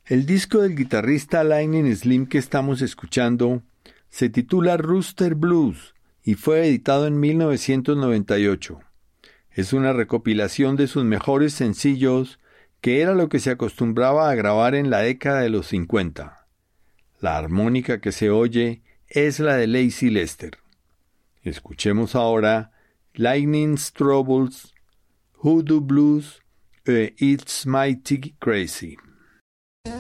El disco del guitarrista Lightning Slim que estamos escuchando se titula Rooster Blues y fue editado en 1998. Es una recopilación de sus mejores sencillos, que era lo que se acostumbraba a grabar en la década de los 50. La armónica que se oye es la de Lazy Lester. Escuchemos ahora Lightning's Troubles, Hoodoo Blues e It's Mighty Crazy.